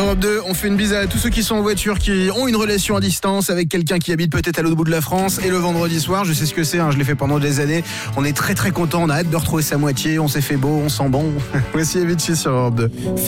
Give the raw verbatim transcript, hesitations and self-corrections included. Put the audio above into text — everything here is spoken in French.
Europe deux, on fait une bise à tous ceux qui sont en voiture, qui ont une relation à distance avec quelqu'un qui habite peut-être à l'autre bout de la France. Et le vendredi soir, je sais ce que c'est, hein, je l'ai fait pendant des années. On est très très content, on a hâte de retrouver sa moitié, on s'est fait beau, on sent bon. Voici Avicii sur Europe deux.